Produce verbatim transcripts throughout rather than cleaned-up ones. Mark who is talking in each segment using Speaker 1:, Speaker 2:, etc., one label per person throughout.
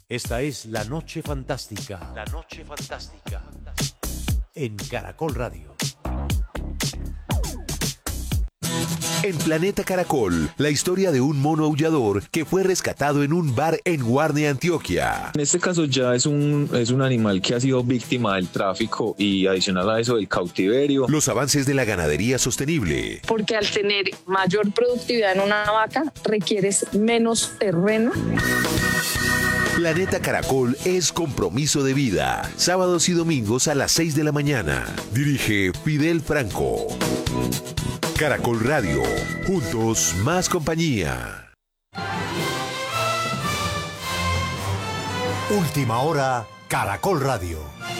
Speaker 1: Esta es La Noche Fantástica. La Noche Fantástica. En Caracol Radio.
Speaker 2: En Planeta Caracol, la historia de un mono aullador que fue rescatado en un bar en Guarne, Antioquia.
Speaker 3: En este caso ya es un, es un animal que ha sido víctima del tráfico y adicional a eso del cautiverio.
Speaker 2: Los avances de la ganadería sostenible.
Speaker 4: Porque al tener mayor productividad en una vaca, requieres menos terreno.
Speaker 2: Planeta Caracol es compromiso de vida. Sábados y domingos a las seis de la mañana. Dirige Fidel Franco. Caracol Radio. Juntos, más compañía.
Speaker 1: Última hora, Caracol Radio.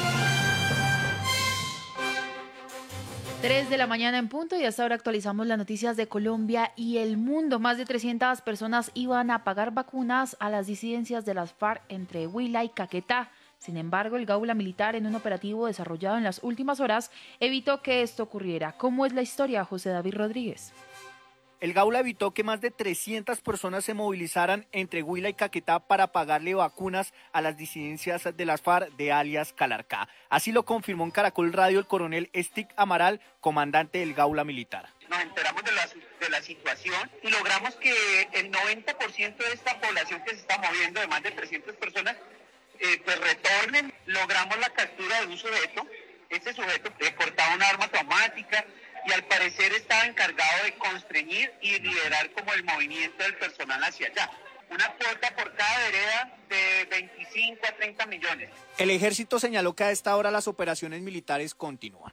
Speaker 5: tres de la mañana en punto y hasta ahora actualizamos las noticias de Colombia y el mundo. Más de trescientas personas iban a pagar vacunas a las disidencias de las FARC entre Huila y Caquetá. Sin embargo, el Gaula Militar, en un operativo desarrollado en las últimas horas, evitó que esto ocurriera. ¿Cómo es la historia, José David Rodríguez?
Speaker 6: El Gaula evitó que más de trescientas personas se movilizaran entre Huila y Caquetá para pagarle vacunas a las disidencias de las FARC de alias Calarcá. Así lo confirmó en Caracol Radio el coronel Stick Amaral, comandante del Gaula Militar.
Speaker 7: Nos enteramos de la, de la situación y logramos que el noventa por ciento de esta población que se está moviendo, de más de trescientas personas, eh, pues retornen. Logramos la captura de un sujeto. Este sujeto portaba una arma traumática y al parecer estaba encargado de constreñir y liderar como el movimiento del personal hacia allá. Una cuota por cada vereda de veinticinco a treinta millones.
Speaker 6: El ejército señaló que a esta hora las operaciones militares continúan.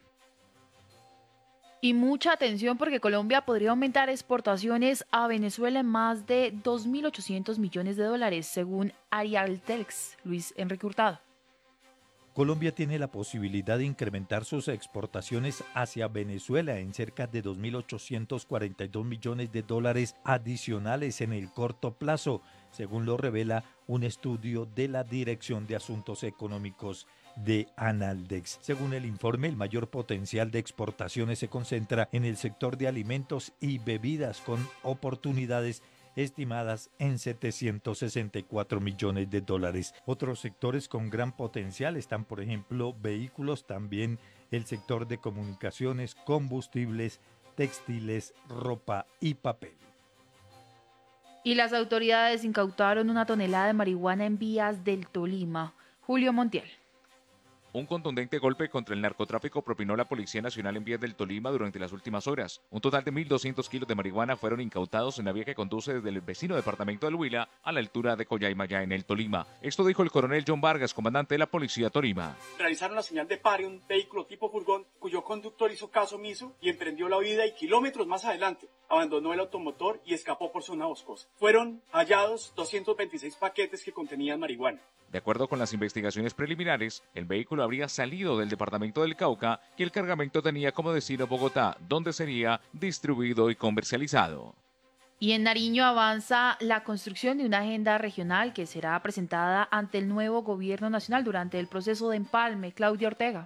Speaker 5: Y mucha atención porque Colombia podría aumentar exportaciones a Venezuela en más de dos mil ochocientos millones de dólares, según Arialtex. Luis Enrique Hurtado.
Speaker 8: Colombia tiene la posibilidad de incrementar sus exportaciones hacia Venezuela en cerca de dos mil ochocientos cuarenta y dos millones de dólares adicionales en el corto plazo, según lo revela un estudio de la Dirección de Asuntos Económicos de Analdex. Según el informe, el mayor potencial de exportaciones se concentra en el sector de alimentos y bebidas, con oportunidades estimadas en setecientos sesenta y cuatro millones de dólares. Otros sectores con gran potencial están, por ejemplo, vehículos, también el sector de comunicaciones, combustibles, textiles, ropa y papel.
Speaker 5: Y las autoridades incautaron una tonelada de marihuana en vías del Tolima. Julio Montiel.
Speaker 9: Un contundente golpe contra el narcotráfico propinó la Policía Nacional en vías del Tolima durante las últimas horas. Un total de mil doscientos kilos de marihuana fueron incautados en la vía que conduce desde el vecino departamento del Huila a la altura de Coyhaimayá en el Tolima. Esto dijo el coronel John Vargas, comandante de la Policía Tolima.
Speaker 10: Realizaron la señal de pare un vehículo tipo furgón cuyo conductor hizo caso omiso y emprendió la huida y kilómetros más adelante abandonó el automotor y escapó por zona boscosa. Fueron hallados doscientos veintiséis paquetes que contenían marihuana.
Speaker 9: De acuerdo con las investigaciones preliminares, el vehículo habría salido del departamento del Cauca y el cargamento tenía como destino Bogotá, donde sería distribuido y comercializado.
Speaker 5: Y en Nariño avanza la construcción de una agenda regional que será presentada ante el nuevo gobierno nacional durante el proceso de empalme. Claudia Ortega.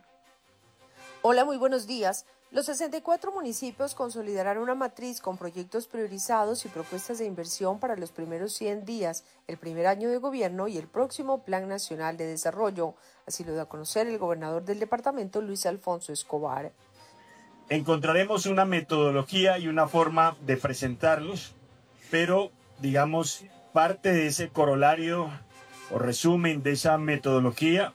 Speaker 11: Hola, muy buenos días. Los sesenta y cuatro municipios consolidarán una matriz con proyectos priorizados y propuestas de inversión para los primeros cien días, el primer año de gobierno y el próximo Plan Nacional de Desarrollo. Así lo da a conocer el gobernador del departamento, Luis Alfonso Escobar.
Speaker 12: Encontraremos una metodología y una forma de presentarlos, pero, digamos, parte de ese corolario o resumen de esa metodología,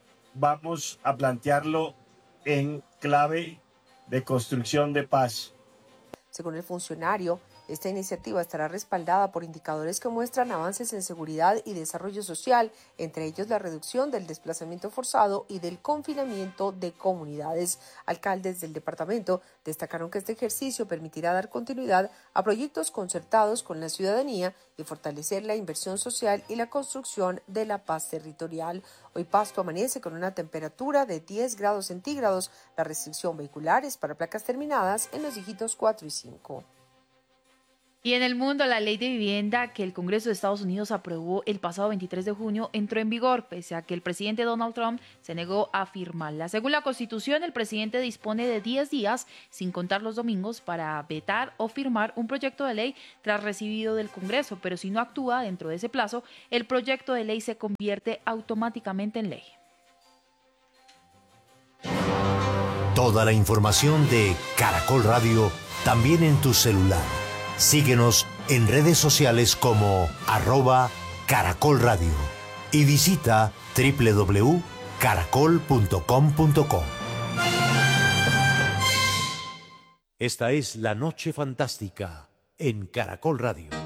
Speaker 12: vamos a plantearlo en clave de construcción de paz.
Speaker 11: Según el funcionario, esta iniciativa estará respaldada por indicadores que muestran avances en seguridad y desarrollo social, entre ellos la reducción del desplazamiento forzado y del confinamiento de comunidades. Alcaldes del departamento destacaron que este ejercicio permitirá dar continuidad a proyectos concertados con la ciudadanía y fortalecer la inversión social y la construcción de la paz territorial. Hoy Pasto amanece con una temperatura de diez grados centígrados. La restricción vehicular es para placas terminadas en los dígitos cuatro y cinco.
Speaker 5: Y en el mundo, la ley de vivienda que el Congreso de Estados Unidos aprobó el pasado veintitrés de junio entró en vigor, pese a que el presidente Donald Trump se negó a firmarla. Según la Constitución, el presidente dispone de diez días, sin contar los domingos, para vetar o firmar un proyecto de ley tras recibido del Congreso, pero si no actúa dentro de ese plazo, el proyecto de ley se convierte automáticamente en ley.
Speaker 1: Toda la información de Caracol Radio también en tu celular. Síguenos en redes sociales como arroba Caracol Radio y visita doble u doble u doble u punto caracol punto com punto co. Esta es La Noche Fantástica en Caracol Radio.